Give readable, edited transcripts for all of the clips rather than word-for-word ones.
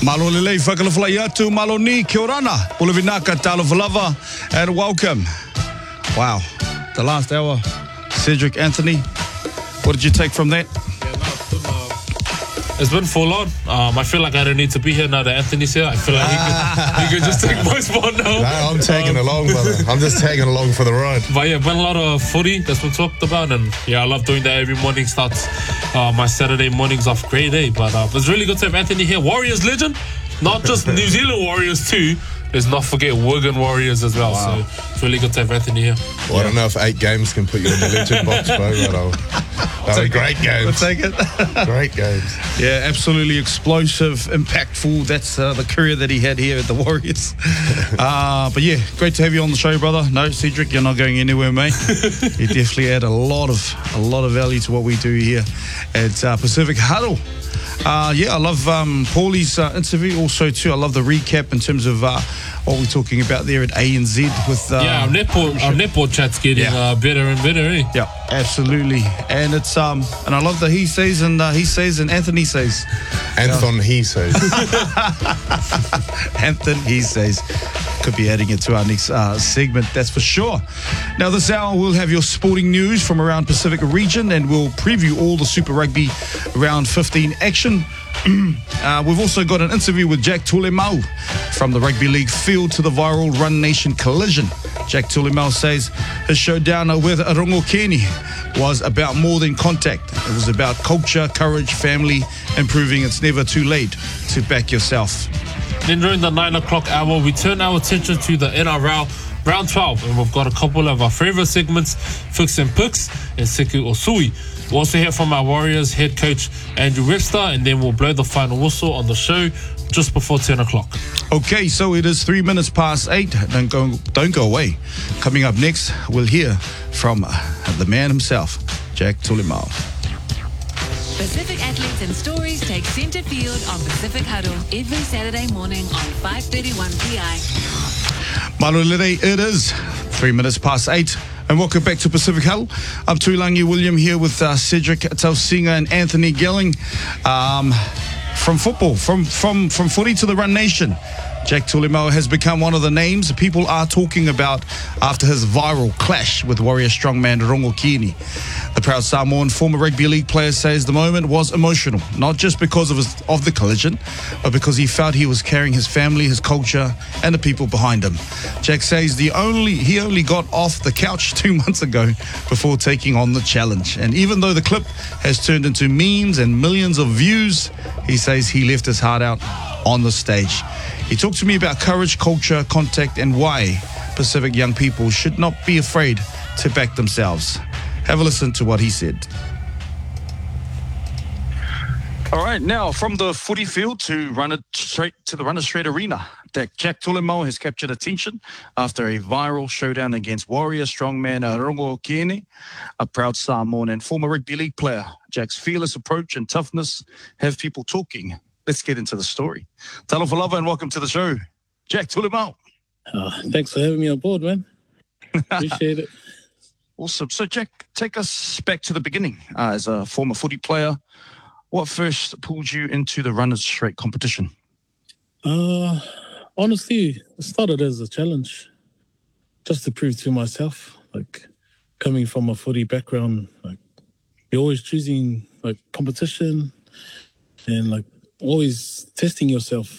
Malo lelei whakalawhalai atu, malo ni, kia orana, Pulavinaka, talo valava, and welcome. Wow, the last hour, Cedric Anthony, what did you take from that? It's been full on. I feel like I don't need to be here now that Anthony's here. I feel like he could just take my spot now. No, I'm tagging along, brother. I'm just tagging along for the ride. But yeah, been a lot of footy that's been talked about, and yeah, I love doing that every morning. Starts my Saturday mornings off great day. But it's really good to have Anthony here. Warriors legend, not just New Zealand Warriors too. Let's not forget Wigan Warriors as well. Wow. So it's really good to have Anthony here. Well, I don't know if 8 games can put you in the legend box, bro. But they were great games. We'll take it. Great games. Yeah, absolutely explosive, impactful. That's the career that he had here at the Warriors. But yeah, great to have you on the show, brother. No, Cedric, you're not going anywhere, mate. You definitely add a lot of value to what we do here at Pacific Huddle. Yeah, I love Paulie's interview also too. I love the recap in terms of what we're talking about there at ANZ with our netball chat's getting better and better, eh? Yeah, absolutely. And it's and I love the he says and Anthony says. Anthony he says. Anthony he says. Could be adding it to our next segment, that's for sure. Now this hour we'll have your sporting news from around Pacific region, and we'll preview all the Super Rugby round 15 action. We've also got an interview with Jack Tulemau from the Rugby League field to the viral Run Nation collision. Jack Tulemau says his showdown with Rongokenny was about more than contact. It was about culture, courage, family, and proving it's never too late to back yourself. Then during the 9 o'clock hour, we turn our attention to the NRL Round 12, and we've got a couple of our favourite segments, Fix and Picks and Siku Osui. We'll also hear from our Warriors head coach Andrew Webster, and then we'll blow the final whistle on the show just before 10 o'clock. Okay, so it is 3 minutes past 8. Don't go away. Coming up next, we'll hear from the man himself, Jack Tulemau. Pacific athletes and stories take centre field on Pacific Huddle every Saturday morning on 5:31 PI. Malulere, it is 3 minutes past 8. And welcome back to Pacific Huddle. I'm Tuilangi William here with Cedric Tausinga and Anthony Gelling. From football, from footy to the Run Nation, Jack Tulemau has become one of the names people are talking about after his viral clash with Warrior strongman Rongokenny. The proud Samoan former rugby league player says the moment was emotional, not just because of the collision, but because he felt he was carrying his family, his culture, and the people behind him. Jack says he only got off the couch 2 months ago before taking on the challenge. And even though the clip has turned into memes and millions of views, he says he left his heart out on the stage. He talked to me about courage, culture, contact, and why Pacific young people should not be afraid to back themselves. Have a listen to what he said. All right, now from the footy field to the Runner Straight Arena, Jack Tulemau has captured attention after a viral showdown against Warrior strongman Rongokenny, a proud Samoan and former rugby league player. Jack's fearless approach and toughness have people talking. Let's get into the story. Talo Falava and welcome to the show, Jack Tulemau. Thanks for having me on board, man. Appreciate it. Awesome. So, Jack, take us back to the beginning. As a former footy player, what first pulled you into the Runners Straight competition? Honestly, it started as a challenge, just to prove to myself. Like, coming from a footy background, like, you're always choosing like competition and like always testing yourself.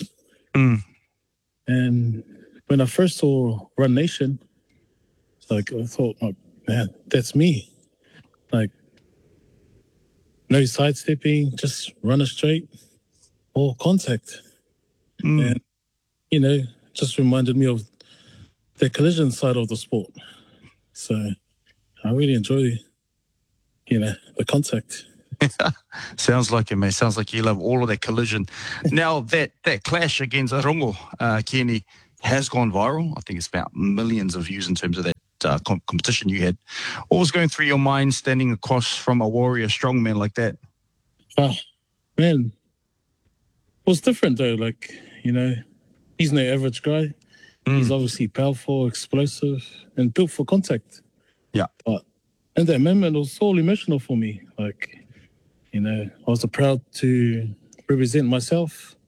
And when I first saw Run Nation, like I thought, like, man, that's me. Like, no sidestepping, just run it straight or contact. And, you know, just reminded me of the collision side of the sport. So I really enjoy, the contact. Sounds like it, mate. Sounds like you love all of that collision. Now, that clash against Rongokenny has gone viral. I think it's about millions of views in terms of that competition you had. What was going through your mind standing across from a Warrior strongman like that? Man, it was different though. Like, he's no average guy. He's obviously powerful, explosive, and built for contact. Yeah. But in that moment, it was all emotional for me. Like, I was proud to represent myself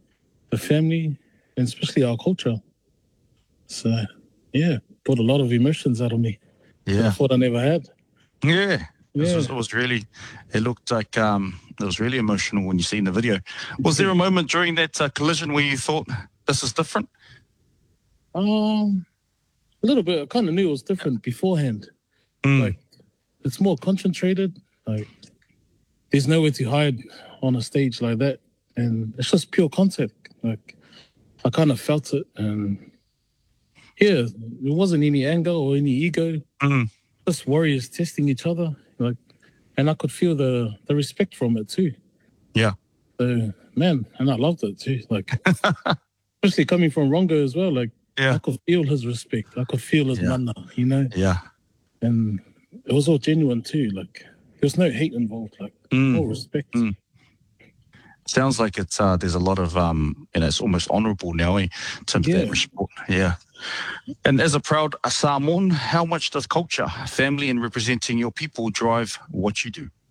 the family, and especially our culture. So, yeah, brought a lot of emotions out of me that I Yeah. thought I never had. Yeah. Yeah. It was really, it looked like it was really emotional when you seen the video. Was there a moment during that collision where you thought, this is different? A little bit. I kind of knew it was different beforehand. Mm. Like, it's more concentrated. Like, there's nowhere to hide on a stage like that. And it's just pure contact. Like, I kind of felt it. And yeah, there wasn't any anger or any ego. Mm. Just warriors testing each other. Like, and I could feel the respect from it too. Yeah. So, man, and I loved it too. Like, especially coming from Rongo as well. Like, Yeah. I could feel his respect. I could feel his Yeah. mana, you know? Yeah. And it was all genuine too. Like, there was no hate involved. Like, all respect. Mm. Sounds like it's there's a lot of it's almost honourable now in terms of that Yeah. respect. Yeah. And as a proud Samoan, how much does culture, family, and representing your people drive what you do?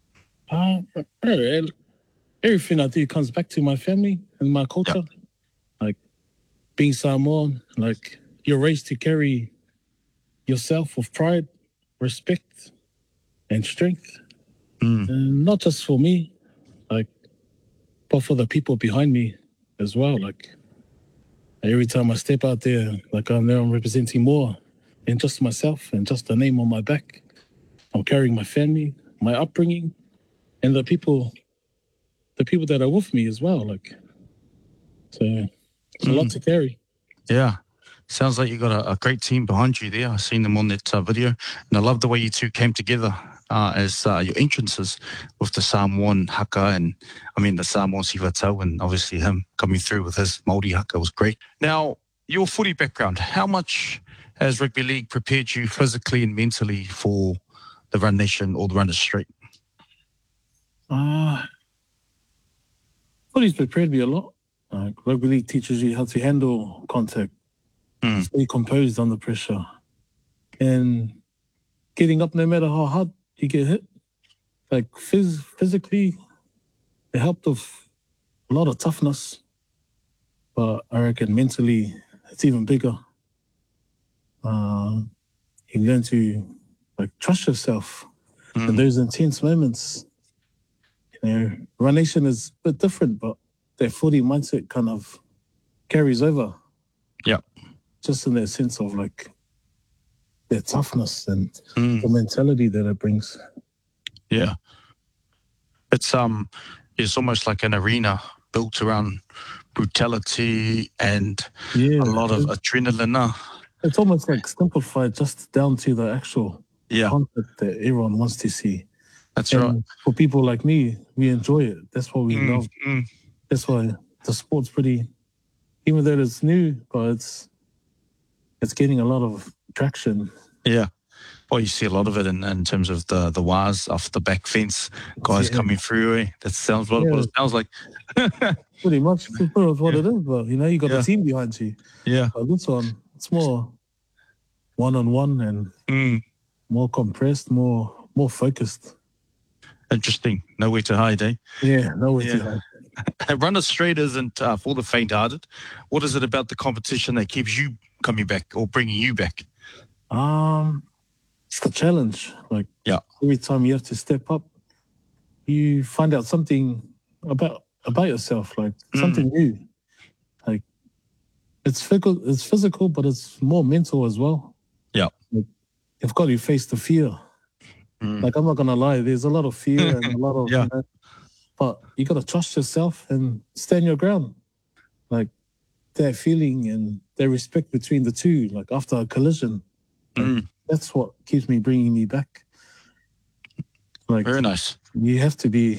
Everything I do comes back to my family and my culture. Like, being Samoan, like, you're raised to carry yourself with pride, respect, and strength. And not just for me, like, but for the people behind me as well. Like, every time I step out there, like, I know I'm representing more than just myself and just the name on my back. I'm carrying my family, my upbringing, and the people that are with me as well. Like, so it's a lot to carry. Yeah. Sounds like you got a great team behind you there. I've seen them on that video. And I love the way you two came together as your entrances with the Samoan haka and, the Samoan siwatau, and obviously him coming through with his Māori haka was great. Now, your footy background, how much has rugby league prepared you physically and mentally for the Run Nation or the Runners Street? Footy's prepared me a lot. Like, rugby league teaches you how to handle contact, stay composed under pressure, and getting up no matter how hard you get hit. Like, physically, it helped with a lot of toughness, but I reckon mentally it's even bigger. You learn to, like, trust yourself in those intense moments. You know, Run Nation is a bit different, but that footy mindset kind of carries over. Yeah. Just in that sense of, like, their toughness and the mentality that it brings. Yeah. It's almost like an arena built around brutality and Yeah. a lot of adrenaline. It's almost like simplified just down to the actual Yeah, concept that everyone wants to see. that's And right. for people like me, we enjoy it. That's what we love. That's why the sport's pretty, even though it's new, but it's getting a lot of traction. Yeah. Well, you see a lot of it in terms of the wires off the back fence, guys Yeah. coming through. That sounds what it sounds like. Pretty much what it is, but you know, you got Yeah. a team behind you. Yeah. But this one, it's more one-on-one and more compressed, more focused. Interesting. Nowhere to hide, eh? Yeah, no way Yeah. to hide. Runners Straight isn't for the faint-hearted. What is it about the competition that keeps you coming back or bringing you back? It's the challenge. Like, Yeah. every time you have to step up, you find out something about yourself, like something new. Like, it's physical, but it's more mental as well. Yeah. Like, you've got to face the fear. Like, I'm not gonna lie, there's a lot of fear and a lot of, Yeah. you know, but you got to trust yourself and stand your ground. Like, that feeling and that respect between the two, like, after a collision, that's what keeps bringing me back. Like, Very nice. you have to be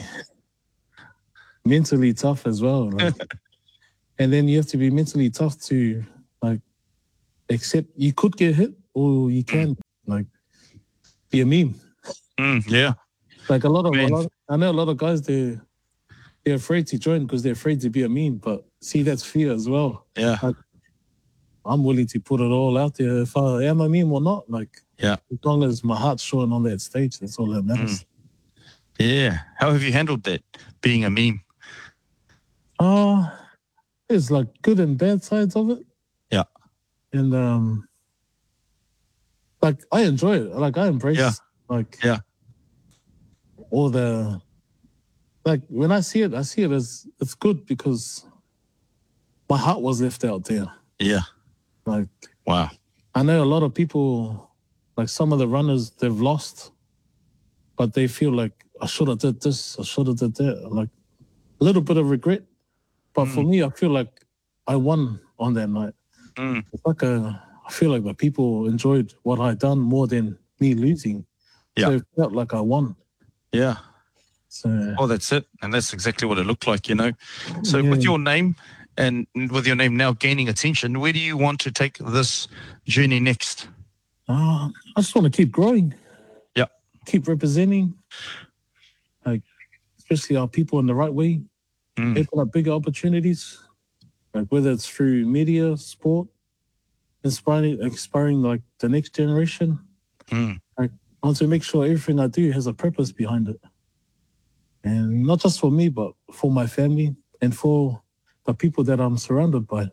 mentally tough as well. Like, and then you have to be mentally tough to, like, accept you could get hit or you can, like, be a meme. Yeah. Like, I know a lot of guys, they're afraid to join because they're afraid to be a meme, but see, that's fear as well. Yeah. Like, I'm willing to put it all out there if I am a meme or not. Like, Yeah. as long as my heart's showing on that stage, that's all that matters. Yeah. How have you handled that, being a meme? there's like good and bad sides of it. Yeah. And like I enjoy it. Like I embrace like all the like when I see it as it's good because my heart was left out there. Yeah. Like Wow. I know a lot of people, like some of the runners, they've lost, but they feel like I should have did this, I should have did that. Like a little bit of regret. But for me, I feel like I won on that night. It's like I feel like the people enjoyed what I done more than me losing. Yeah. So it felt like I won. Yeah. So Oh, that's it. And that's exactly what it looked like, you know. So with your name and with your name now gaining attention, where do you want to take this journey next? I just want to keep growing. Yeah. Keep representing. Like, especially our people in the right way. Open up bigger opportunities. Like whether it's through media, sport, inspiring like the next generation. Like, I want to make sure everything I do has a purpose behind it. And not just for me, but for my family and for the people that I'm surrounded by.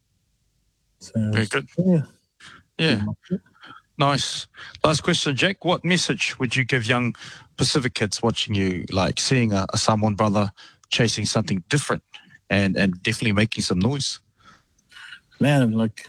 So, Very good. Yeah. Yeah. Nice. Last question, Jack. What message would you give young Pacific kids watching you, like seeing a Samoan brother chasing something different and definitely making some noise? Man, like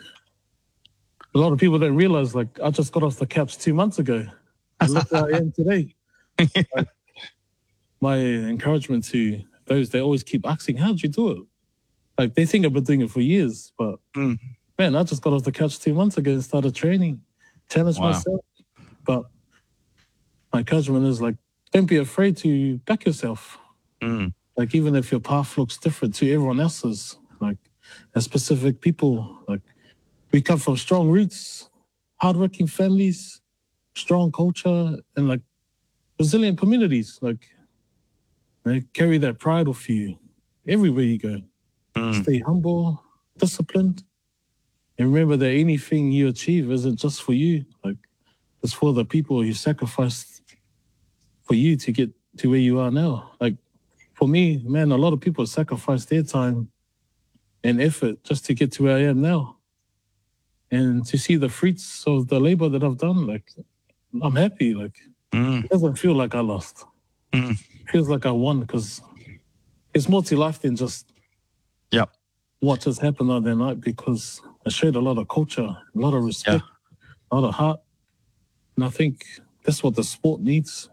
a lot of people don't realize, like I just got off the caps 2 months ago. And look where I am today. Like, my encouragement to those, they always keep asking, how'd you do it? Like they think I've been doing it for years, but man, I just got off the couch 2 months ago and started training, challenged myself. But my encouragement is like, don't be afraid to back yourself. Like even if your path looks different to everyone else's, like as specific people, like we come from strong roots, hardworking families, strong culture, and like resilient communities. Like they carry that pride with you everywhere you go. Stay humble, disciplined, and remember that anything you achieve isn't just for you. Like it's for the people you sacrificed for you to get to where you are now. Like for me, man, a lot of people sacrifice their time and effort just to get to where I am now. And to see the fruits of the labor that I've done, like I'm happy. Like it doesn't feel like I lost. It feels like I won because it's more to life than just what just happened on that night, because I showed a lot of culture, a lot of respect, a lot of heart. And I think that's what the sport needs.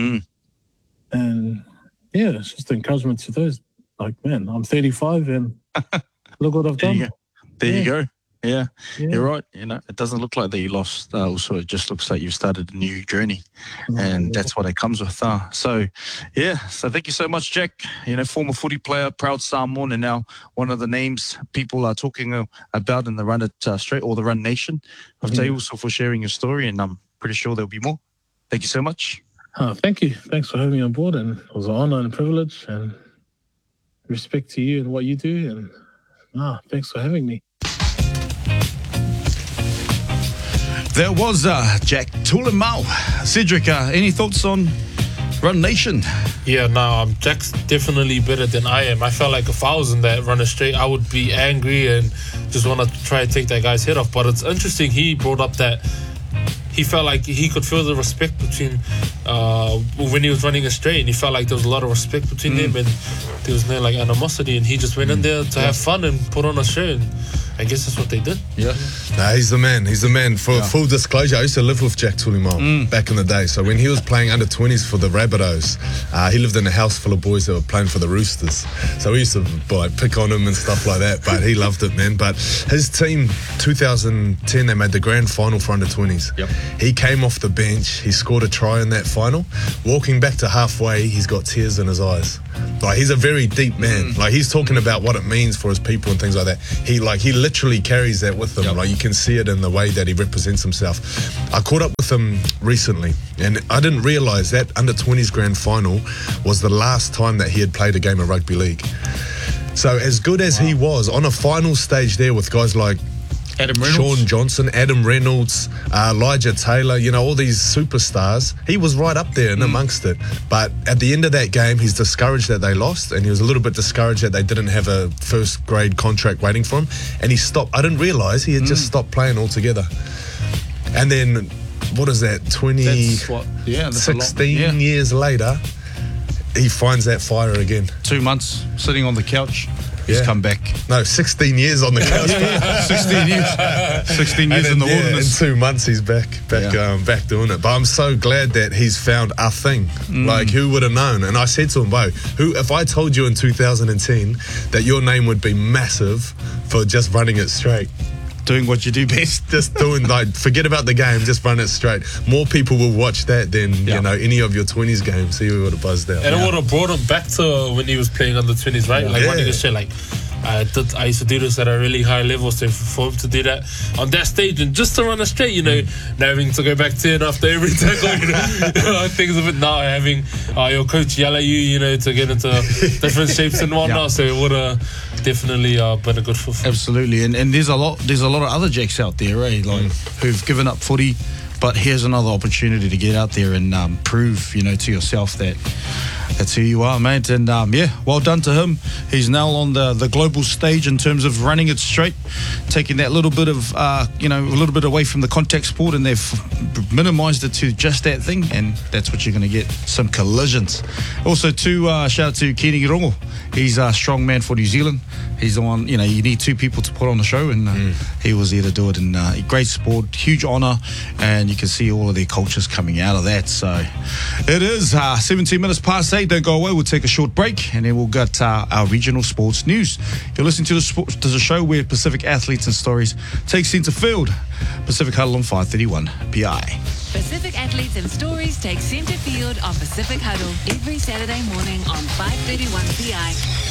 And yeah, it's just encouragement to those. Like, man, I'm 35 and look what I've done. There you go. Yeah, you're right. You know, it doesn't look like that you lost. Also, it just looks like you've started a new journey, and that's what it comes with. So thank you so much, Jack. You know, former footy player, proud Samoan, and now one of the names people are talking about in the Run It Straight or the Run Nation. I'll tell you also for sharing your story, and I'm pretty sure there'll be more. Thank you so much. Thank you. Thanks for having me on board, and it was an honor and a privilege, and respect to you and what you do, and thanks for having me. There was Jack Tulimau. Cedric, any thoughts on Run Nation? Yeah, no, Jack's definitely better than I am. I felt like if I was in that Runner Straight, I would be angry and just want to try and take that guy's head off. But it's interesting, he brought up that he felt like he could feel the respect between when he was running a straight, and he felt like there was a lot of respect between them, and there was no like animosity, and he just went in there to have fun and put on a show, and I guess that's what they did. Yeah. Nah, he's the man. He's the man. For full disclosure, I used to live with Jack Tulimau back in the day. So when he was playing under 20s for the Rabbitohs, he lived in a house full of boys that were playing for the Roosters. So we used to like pick on him and stuff like that. But he loved it, man. But his team, 2010, they made the grand final for under 20s. Yep. He came off the bench. He scored a try in that final. Walking back to halfway, he's got tears in his eyes. Like, he's a very deep man. Like, he's talking about what it means for his people and things like that. He literally carries that with him. Yep. Like, you can see it in the way that he represents himself. I caught up with him recently, and I didn't realise that under 20s grand final was the last time that he had played a game of rugby league. So as good as he was on a final stage there with guys like Adam Reynolds. Sean Johnson, Adam Reynolds, Elijah Taylor, you know, all these superstars. He was right up there and amongst it. But at the end of that game, he's discouraged that they lost, and he was a little bit discouraged that they didn't have a first grade contract waiting for him. And he stopped. I didn't realise he had just stopped playing altogether. And then, what is that, That's a lot. 16 years later, he finds that fire again. 2 months sitting on the couch. He's Yeah. come back. No, 16 years on the couch. 16 years. 16 years And in the then, wilderness. in 2 months, he's back Yeah. back doing it. But I'm so glad that he's found a thing. Like, who would have known? And I said to him, Bo, if I told you in 2010 that your name would be massive for just running it straight, Doing what you do best. just doing, like, forget about the game, just run it straight. More people will watch that than, Yeah. you know, any of your 20s games. See who would have buzzed out. And it would have brought him back to when he was playing under 20s, right? Like Yeah. running the shit. Like I used to do this at a really high level, so for him to do that on that stage and just to run it straight, you know, not having to go back 10 after every tackle, you know, things of it now, having your coach yell at you, you know, to get into different shapes and whatnot. Yeah. So it would have definitely been a good fit. Absolutely, and there's a lot of other Jacks out there, eh? Like who've given up footy, but here's another opportunity to get out there and prove, you know, to yourself that that's who you are, mate. And yeah, well done to him. He's now on the global stage in terms of running it straight, taking that little bit of you know, a little bit away from the contact sport, and they've minimised it to just that thing, and that's what you're going to get, some collisions. Also, shout out to Kenny Rongo. He's a strong man for New Zealand. He's the one, you know, you need two people to put on the show, and he was there to do it. And great sport, huge honour, and you can see all of their cultures coming out of that. So it is 17 minutes past 8. Don't go away. We'll take a short break, and then we'll get our regional sports news. You're listening to the show where Pacific Athletes and Stories take centre field. Pacific Huddle on 531 PI. Pacific Athletes and Stories take centre field on Pacific Huddle every Saturday morning on 531 PI.